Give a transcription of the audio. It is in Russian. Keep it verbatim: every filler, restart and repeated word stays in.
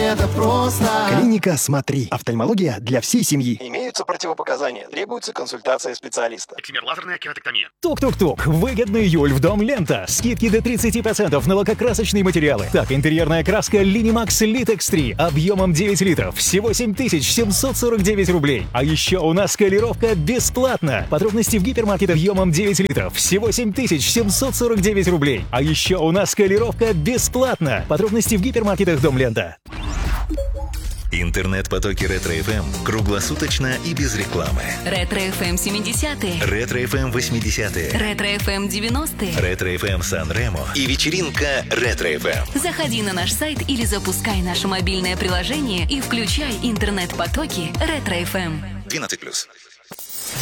это просто. Клиника «Смотри». Офтальмология для всей семьи. Имеются противопоказания. Требуется консультация специалиста. Эксимер лазерная кератоктомия. Тук-тук-тук. Выгодный июль в Дом Лента. Скидки до тридцать процентов на лакокрасочные материалы. Так, интерьерная краска Linimax Litex три объемом девять литров. Всего семь тысяч семьсот сорок девять рублей. А еще у нас колировка бесплатно. Подробности в гипермаркете объемом девять литров. Всего семь тысяч семьсот сорок девять рублей. А еще у нас колировка бесплатно. Подробности в гипермаркетах Дом Лента. Интернет-потоки Ретро-эф эм круглосуточно и без рекламы. Ретро-эф эм семидесятые. Ретро-эф эм восьмидесятые. Ретро-эф эм девяностые. Ретро-эф эм Сан-Ремо и вечеринка Ретро-эф эм. Заходи на наш сайт или запускай наше мобильное приложение и включай интернет-потоки Ретро-эф эм. двенадцать плюс.